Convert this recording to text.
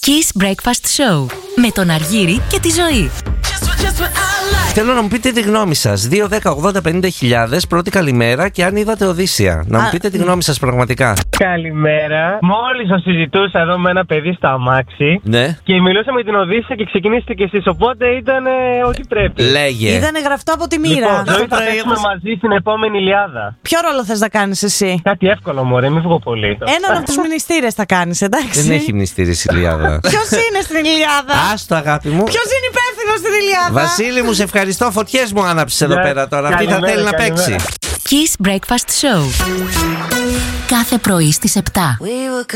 Kiss Breakfast Show με τον Αργύρη και τη Ζωή. Θέλω να μου πείτε τη γνώμη σας. 2, 10, 80, 50.000. Πρώτη καλημέρα και αν είδατε Οδύσσια. Να μου πείτε τη γνώμη σας πραγματικά. Καλημέρα. Μόλις το συζητούσα εδώ με ένα παιδί στο αμάξι. Ναι. Και μιλούσαμε για την Οδύσσια και ξεκινήσετε κι εσείς. Οπότε ήταν ό,τι πρέπει. Λέγε. Ήτανε γραφτό από τη μοίρα. Λοιπόν, Ζωή, θα παίξουμε μαζί στην επόμενη Ιλιάδα. Ποιο ρόλο θες να κάνεις εσύ? Κάτι εύκολο, μωρέ, μην φύγω πολύ. Έναν από τους μνηστήρες θα κάνεις, εντάξει. Δεν έχει μνηστήρες η Ιλιάδα. Ποιος είναι στην Ιλιάδα? Άστο, αγάπη μου. Ποιος είναι υπεύθυνος στην Ιλιάδα? Βασίλη μου, σε ευχαριστώ. Φωτιές μου άναψες εδώ πέρα τώρα. Αυτή θα θέλει να παίξει. Kiss Breakfast Show. Κάθε πρωί στις 7.